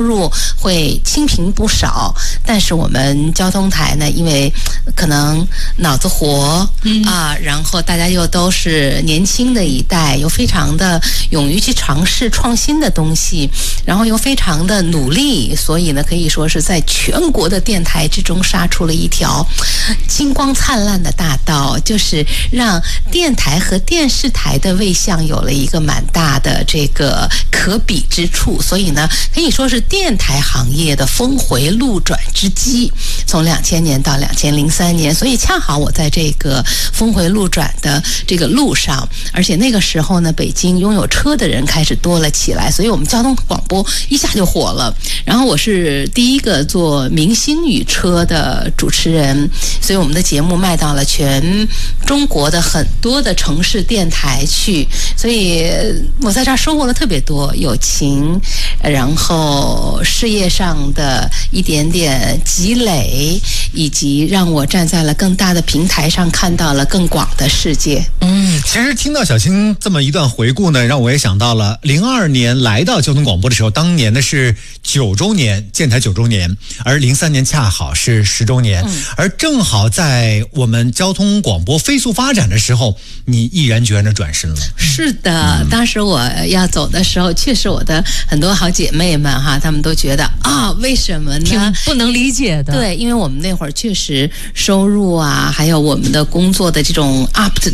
入会清贫不少，但是我们交通台呢，因为可能脑子活然后大家又都是年轻的一代，又非常的勇于去尝试创新的东西，然后又非常的努力，所以呢可以说是在全国的电台之中杀出了一条金光灿烂的大道，就是让电台和电视台的位相有了一个蛮大的这个可比之处，所以呢可以说是电台行业的峰回路转之机，从2000年到2003年，所以恰好我在这个峰回路转的这个路上，而且那个时候呢北京拥有车的人开始多了起来，所以我们交通广播一下就火了。然后我是第一个做明星语车的主持人，所以我们的节目卖到了全中国的很多的城市电台去，所以我在这儿收获了特别多友情，然后事业上的一点点积累，以及让我站在了更大的平台上看到了更广的世界。 其实听到小青这么一段回顾呢，让我也想到了02年来到交通广播的时候，当年的是9周年，建台9周年，而03年恰好是10周年，而正好在我们交通广播飞速发展的时候，你毅然决然的转身了。 是的，当时我要走的时候，确实我的很多好姐妹们哈，她们都觉得为什么呢？ 挺不能理解的。 对，因为我们那会儿确实收入还有我们的工作的这种 up